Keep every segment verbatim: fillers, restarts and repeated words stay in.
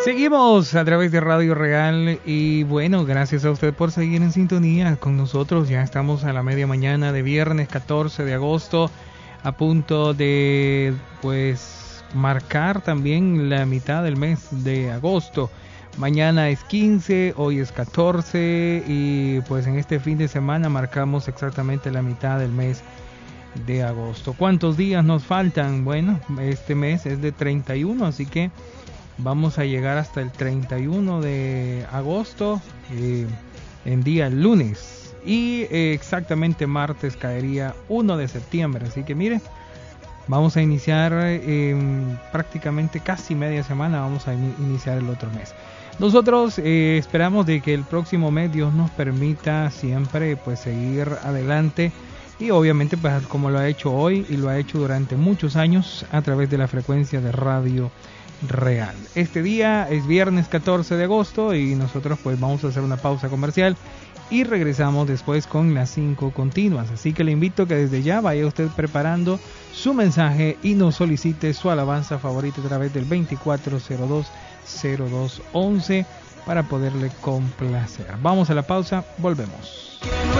Seguimos a través de Radio Real y bueno, gracias a usted por seguir en sintonía con nosotros. Ya estamos a la media mañana de viernes catorce de agosto, a punto de pues marcar también la mitad del mes de agosto. Mañana es quince, hoy es catorce y pues en este fin de semana marcamos exactamente la mitad del mes de agosto. ¿Cuántos días nos faltan? Bueno, este mes es de treinta y uno, así que vamos a llegar hasta el treinta y uno de agosto, eh, en día lunes. Y eh, exactamente martes caería uno de septiembre. Así que mire, vamos a iniciar eh, prácticamente casi media semana. Vamos a in- iniciar el otro mes. Nosotros eh, esperamos de que el próximo mes Dios nos permita siempre pues seguir adelante. Y obviamente pues como lo ha hecho hoy y lo ha hecho durante muchos años a través de la frecuencia de Radio Real. Este día es viernes catorce de agosto y nosotros pues vamos a hacer una pausa comercial y regresamos después con las cinco continuas. Así que le invito a que desde ya vaya usted preparando su mensaje y nos solicite su alabanza favorita a través del veinticuatro cero dos cero dos once para poderle complacer. Vamos a la pausa, volvemos.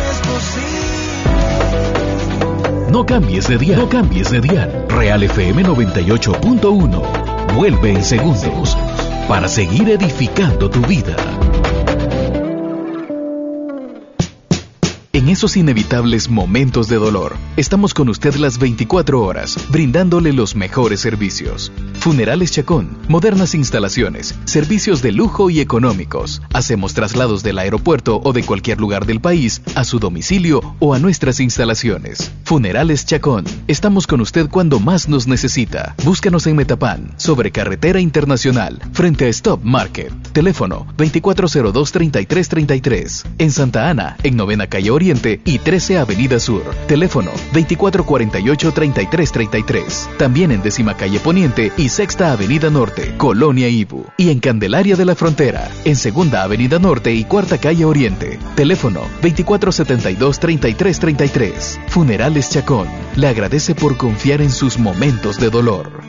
No cambies de dial, no cambies de dial. Real F M noventa y ocho punto uno. Vuelve en segundos para seguir edificando tu vida. En esos inevitables momentos de dolor, estamos con usted las veinticuatro horas, brindándole los mejores servicios. Funerales Chacón, modernas instalaciones, servicios de lujo y económicos. Hacemos traslados del aeropuerto o de cualquier lugar del país a su domicilio o a nuestras instalaciones. Funerales Chacón, estamos con usted cuando más nos necesita. Búscanos en Metapán, sobre Carretera Internacional, frente a Stop Market. Teléfono veinticuatro cero dos treinta y tres treinta y tres. En Santa Ana, en Novena Calle Oriente y trece Avenida Sur. Teléfono veinticuatro cuarenta y ocho treinta y tres treinta y tres. También en Décima Calle Poniente y Sexta Avenida Norte, Colonia Ibu. Y en Candelaria de la Frontera, en Segunda Avenida Norte y Cuarta Calle Oriente. Teléfono veinticuatro setenta y dos treinta y tres treinta y tres. Funerales Chacón le agradece por confiar en sus momentos de dolor.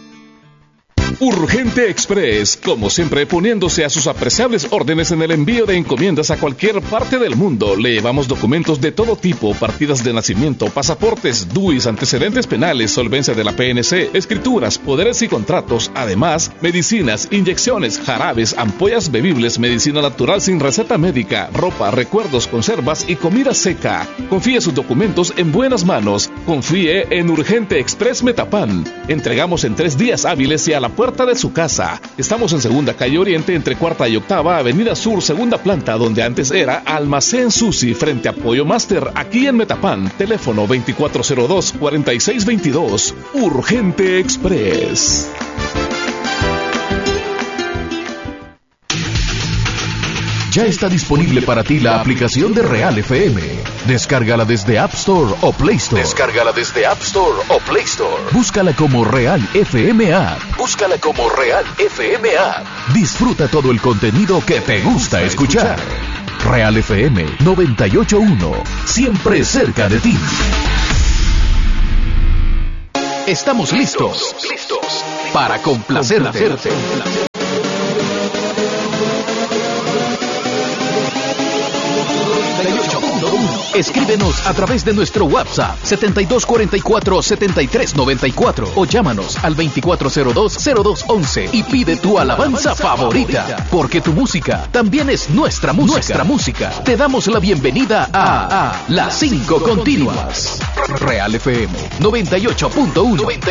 Urgente Express, como siempre poniéndose a sus apreciables órdenes en el envío de encomiendas a cualquier parte del mundo. Le llevamos documentos de todo tipo, partidas de nacimiento, pasaportes, D U Is, antecedentes penales, solvencia de la P N C, escrituras, poderes y contratos. Además, medicinas, inyecciones, jarabes, ampollas bebibles, medicina natural sin receta médica, ropa, recuerdos, conservas y comida seca. Confíe sus documentos en buenas manos. Confíe en Urgente Express Metapán. Entregamos en tres días hábiles y a la puerta de su casa. Estamos en Segunda Calle Oriente, entre Cuarta y Octava Avenida Sur, segunda planta, donde antes era Almacén Susi, frente a Pollo Master, aquí en Metapán. Teléfono veinticuatro cero dos cuarenta y seis veintidós. Urgente Express. Ya está disponible para ti la aplicación de Real F M. Descárgala desde App Store o Play Store. Descárgala desde App Store o Play Store. Búscala como Real F M App. Búscala como Real F M App. Disfruta todo el contenido que te gusta escuchar. Real F M noventa y ocho punto uno. Siempre cerca de ti. Estamos listos. Listos para complacerte. Escríbenos a través de nuestro WhatsApp setenta y dos cuarenta y cuatro setenta y tres noventa y cuatro o llámanos al veinticuatro cero dos cero dos once y pide tu alabanza favorita, porque tu música también es nuestra música. Nuestra música. Te damos la bienvenida a, a Las cinco Continuas. Real F M noventa y ocho punto uno.